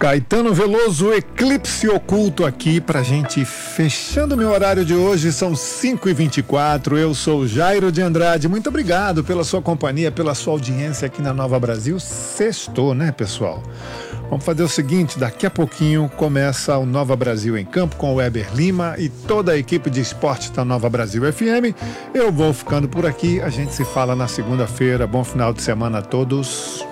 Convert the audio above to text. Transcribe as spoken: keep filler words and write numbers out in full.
Caetano Veloso, Eclipse Oculto aqui pra gente fechando meu horário de hoje, são cinco e vinte e quatro, eu sou Jairo de Andrade, muito obrigado pela sua companhia, pela sua audiência aqui na Nova Brasil. Sextou, né, pessoal? Vamos fazer o seguinte, daqui a pouquinho começa o Nova Brasil em Campo com o Weber Lima e toda a equipe de esporte da Nova Brasil F M. Eu vou ficando por aqui, a gente se fala na segunda-feira. Bom final de semana a todos.